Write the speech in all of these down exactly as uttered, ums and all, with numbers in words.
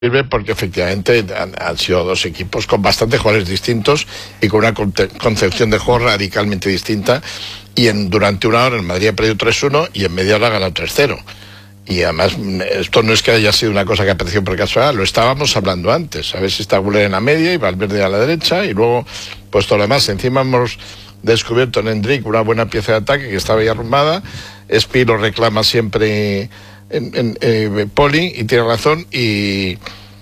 sirve porque efectivamente han, han sido dos equipos con bastantes jugadores distintos y con una concepción de juego radicalmente distinta, y en durante una hora el Madrid ha perdido tres uno y en media hora ha ganado tres cero, y además esto no es que haya sido una cosa que apareció por casualidad, lo estábamos hablando antes, a ver si está Güler en la media y Valverde a la derecha, y luego pues todo lo demás. Encima hemos descubierto en Hendrik una buena pieza de ataque que estaba ya arrumada. Espi lo reclama siempre en, en, eh, Poli, y tiene razón, y,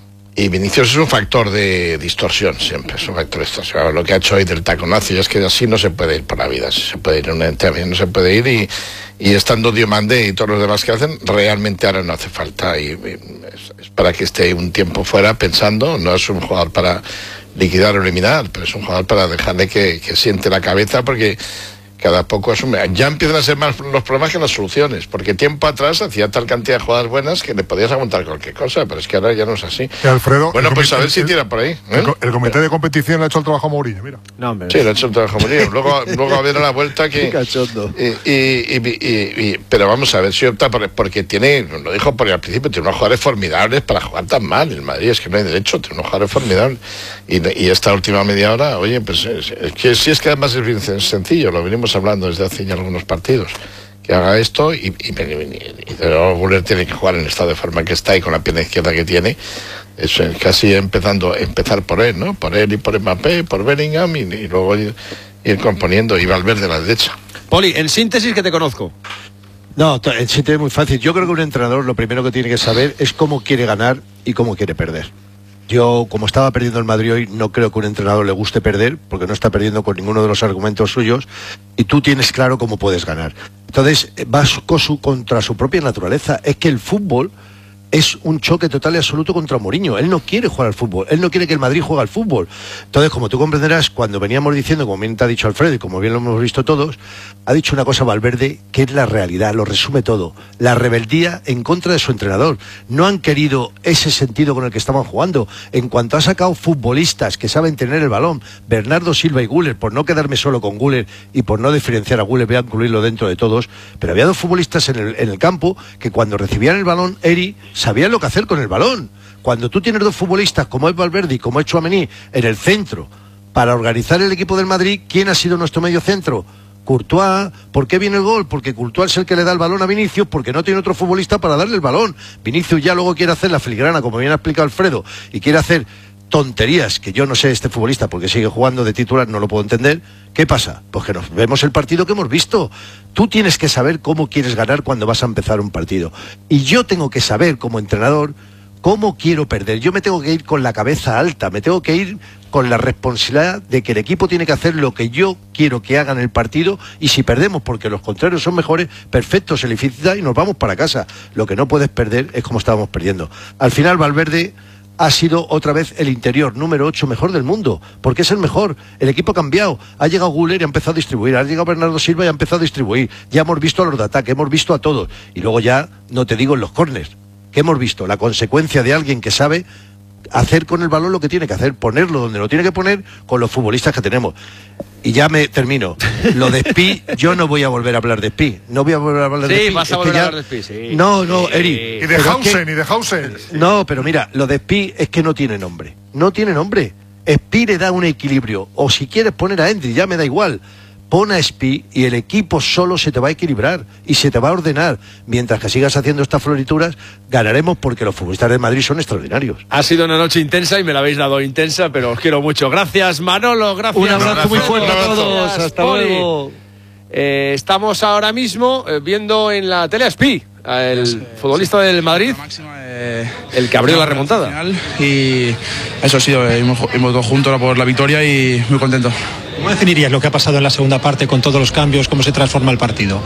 y Vinicius es un factor de distorsión, siempre es un factor de distorsión. Lo que ha hecho hoy del taconazo, y es que así no se puede ir por la vida, si se puede ir en una entidad, no se puede ir, y, y estando Diomandé y todos los demás que hacen, realmente ahora no hace falta, y, y es, es para que esté un tiempo fuera pensando, no es un jugador para liquidar o eliminar, pero es un jugador para dejarle que, que siente la cabeza, porque cada poco asume. Ya empiezan a ser más los problemas que las soluciones, porque tiempo atrás hacía tal cantidad de jugadas buenas que le podías aguantar cualquier cosa, pero es que ahora ya no es así. Alfredo, bueno, pues a ver si tira por ahí. ¿eh? El, el comité de competición le ha hecho el trabajo a Mourinho, mira. No, hombre. Sí, le ha hecho el trabajo a Mourinho. Luego, luego a ver a la vuelta que... Qué cachondo. Y, y, y, y, y, pero vamos a ver si opta por, porque tiene, lo dijo por al principio, tiene unos jugadores formidables para jugar tan mal. El Madrid es que no hay derecho, tiene unos jugadores formidables. Y, y esta última media hora, oye, pues es, es que si es que además es bien sencillo, lo venimos hablando desde hace algunos partidos, que haga esto, y, y, y, y Güler tiene que jugar en el estado de forma que está y con la pierna izquierda que tiene. Es casi empezando empezar por él, ¿no? Por él y por Mbappé, por Bellingham, y, y luego ir, ir componiendo, y Valverde a la derecha. Poli, en síntesis, que te conozco. No, en síntesis es muy fácil. Yo creo que un entrenador lo primero que tiene que saber es cómo quiere ganar y cómo quiere perder. Yo, como estaba perdiendo el Madrid hoy, no creo que a un entrenador le guste perder, porque no está perdiendo con ninguno de los argumentos suyos, y tú tienes claro cómo puedes ganar. Entonces, va su, contra su propia naturaleza. Es que el fútbol es un choque total y absoluto contra Mourinho. Él no quiere jugar al fútbol, él no quiere que el Madrid juegue al fútbol. Entonces, como tú comprenderás, cuando veníamos diciendo, como bien te ha dicho Alfredo y como bien lo hemos visto todos, ha dicho una cosa Valverde que es la realidad, lo resume todo: la rebeldía en contra de su entrenador. No han querido ese sentido con el que estaban jugando. En cuanto ha sacado futbolistas que saben tener el balón, Bernardo Silva y Güler, por no quedarme solo con Güler y por no diferenciar a Güler, voy a incluirlo dentro de todos, pero había dos futbolistas en el, en el campo que cuando recibían el balón, Eri sabían lo que hacer con el balón. Cuando tú tienes dos futbolistas como es Valverde y como es Tchouaméni en el centro para organizar el equipo del Madrid, ¿quién ha sido nuestro medio centro? Courtois. ¿Por qué viene el gol? Porque Courtois es el que le da el balón a Vinicius, porque no tiene otro futbolista para darle el balón. Vinicius ya luego quiere hacer la filigrana, como bien ha explicado Alfredo, y quiere hacer tonterías que yo no sé este futbolista porque sigue jugando de titular, no lo puedo entender. ¿Qué pasa? Pues que nos vemos el partido que hemos visto. Tú tienes que saber cómo quieres ganar cuando vas a empezar un partido, y yo tengo que saber como entrenador cómo quiero perder. Yo me tengo que ir con la cabeza alta, me tengo que ir con la responsabilidad de que el equipo tiene que hacer lo que yo quiero que haga en el partido, y si perdemos porque los contrarios son mejores, perfecto, se le felicita y nos vamos para casa. Lo que no puedes perder es como estábamos perdiendo. Al final Valverde ha sido otra vez el interior número ocho mejor del mundo, porque es el mejor. El equipo ha cambiado, ha llegado Güler y ha empezado a distribuir, ha llegado Bernardo Silva y ha empezado a distribuir, ya hemos visto a los de ataque, hemos visto a todos, y luego ya no te digo en los córners, que hemos visto la consecuencia de alguien que sabe hacer con el balón lo que tiene que hacer, ponerlo donde lo tiene que poner con los futbolistas que tenemos. Y ya me termino. Lo de Spi, yo no voy a volver a hablar de Spi. No voy a volver a hablar de Spi. Sí, vas a volver a hablar de Spi, sí. No, no, Eri. Y de Hausen, y de Hausen. No, pero mira, lo de Spi es que no tiene nombre. No tiene nombre. Spi le da un equilibrio. O si quieres poner a Endrick, ya me da igual. Pon a Spi y el equipo solo se te va a equilibrar y se te va a ordenar. Mientras que sigas haciendo estas florituras, ganaremos, porque los futbolistas de Madrid son extraordinarios. Ha sido una noche intensa y me la habéis dado intensa, pero os quiero mucho. Gracias, Manolo. Gracias. Un abrazo, abrazo muy fuerte a todos. Gracias, Hasta Poli. luego. Eh, estamos ahora mismo eh, viendo en la tele a Spi, el sí, futbolista sí, del Madrid, de, el que abrió la remontada. Final, y eso ha sido, hemos, hemos ido juntos por la victoria y muy contento. ¿Cómo definirías lo que ha pasado en la segunda parte con todos los cambios? ¿Cómo se transforma el partido?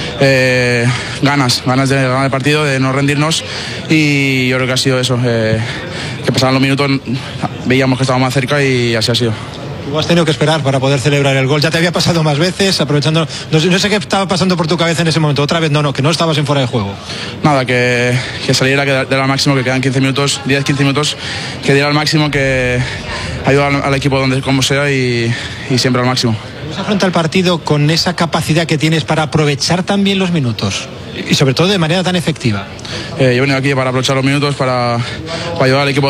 Eh, ganas, ganas de ganar el partido, de no rendirnos, y yo creo que ha sido eso. Eh, que pasaban los minutos, veíamos que estábamos más cerca y así ha sido. Tú has tenido que esperar para poder celebrar el gol. Ya te había pasado más veces, aprovechando. No sé, no sé qué estaba pasando por tu cabeza en ese momento. Otra vez, no, no, que no estabas en fuera de juego. Nada, que, que saliera, que diera al máximo, que quedan quince minutos, diez quince minutos, que diera al máximo, que ayuda al, al equipo donde como sea y, y siempre al máximo. ¿Cómo se afronta el partido con esa capacidad que tienes para aprovechar también los minutos? Y sobre todo de manera tan efectiva. Eh, yo he venido aquí para aprovechar los minutos, para, para ayudar al equipo